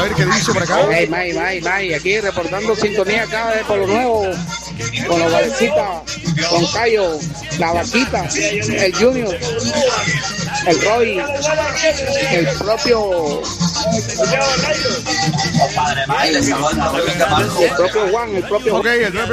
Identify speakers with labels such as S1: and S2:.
S1: ver qué dice por acá.
S2: Hey, May, aquí reportando sintonía acá de Polo Nuevo, con los Valecitas, con Cayo, la Vaquita, el Junior, el Roy, el propio Juan, el propio
S1: Ok, el propio